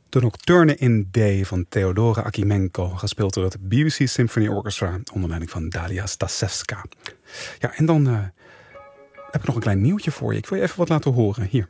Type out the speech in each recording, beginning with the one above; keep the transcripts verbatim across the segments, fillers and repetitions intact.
De Nocturne in D van Theodora Akimenko, gespeeld door het B B C Symphony Orchestra onder leiding van Dalia Stasevska. Ja, en dan uh, heb ik nog een klein nieuwtje voor je. Ik wil je even wat laten horen. Hier.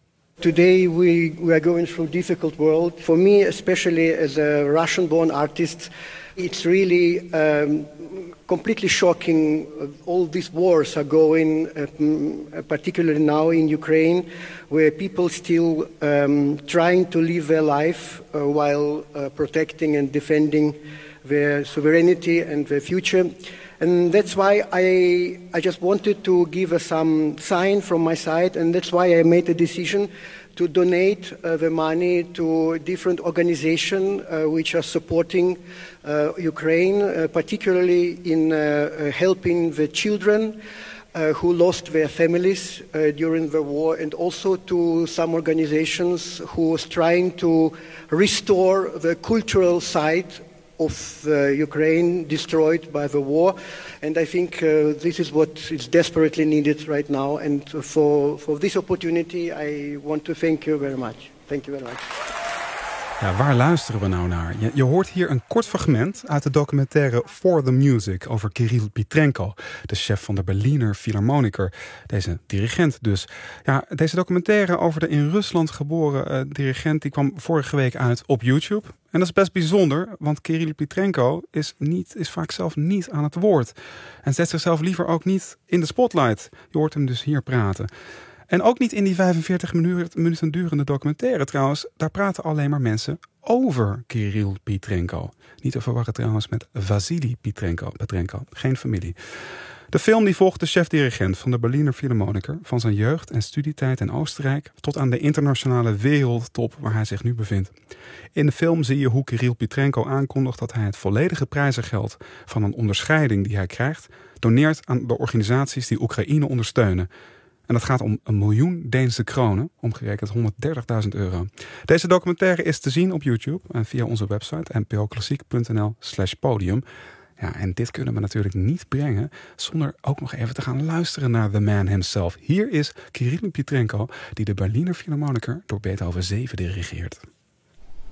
Today we, we are going through a difficult world. For me, especially as a Russian-born artist, it's really um, completely shocking. All these wars are going, uh, particularly now in Ukraine, where people still um, trying to live their life uh, while uh, protecting and defending their sovereignty and their future. And that's why I, I just wanted to give uh, some sign from my side, and that's why I made a decision to donate uh, the money to different organizations uh, which are supporting uh, Ukraine, uh, particularly in uh, uh, helping the children uh, who lost their families uh, during the war, and also to some organizations who are trying to restore the cultural side of uh, Ukraine destroyed by the war. And I think uh, this is what is desperately needed right now. And for, for this opportunity, I want to thank you very much. Thank you very much. Ja, waar luisteren we nou naar? Je, je hoort hier een kort fragment uit de documentaire For the Music over Kirill Petrenko, de chef van de Berliner Philharmoniker. Deze dirigent dus. Ja, deze documentaire over de in Rusland geboren uh, dirigent die kwam vorige week uit op YouTube. En dat is best bijzonder, want Kirill Petrenko is, niet, is vaak zelf niet aan het woord. En zet zichzelf liever ook niet in de spotlight. Je hoort hem dus hier praten. En ook niet in die vijfenveertig minuten durende documentaire trouwens. Daar praten alleen maar mensen over Kirill Petrenko. Niet te verwarren trouwens met Vasily Petrenko. Petrenko, geen familie. De film die volgt de chef-dirigent van de Berliner Philharmoniker van zijn jeugd en studietijd in Oostenrijk tot aan de internationale wereldtop waar hij zich nu bevindt. In de film zie je hoe Kirill Petrenko aankondigt dat hij het volledige prijzengeld van een onderscheiding die hij krijgt doneert aan de organisaties die Oekraïne ondersteunen. En dat gaat om een miljoen Deense kronen, omgerekend honderddertigduizend euro. Deze documentaire is te zien op YouTube en via onze website npoklassiek.nl slash podium. Ja, en dit kunnen we natuurlijk niet brengen zonder ook nog even te gaan luisteren naar the man himself. Hier is Kirill Petrenko, die de Berliner Philharmoniker door Beethoven zeven dirigeert.